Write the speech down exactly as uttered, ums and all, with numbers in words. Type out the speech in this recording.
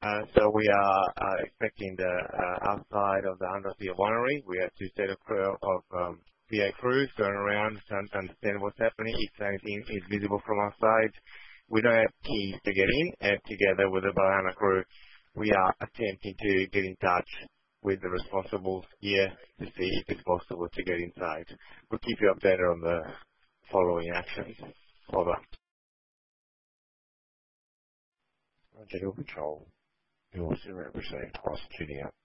Uh, so we are uh, expecting the uh, outside of the Undersea Winery. We have two set of, crew, of um, V A crews going around trying to understand what's happening. If anything is visible from our side, we don't have keys to get in, and together with the Bahana crew, we are attempting to get in touch with the responsibles here to see if it's possible to get inside. We'll keep you updated on the following actions. Over. Roger, Hill Patrol. You also represent us tuning up.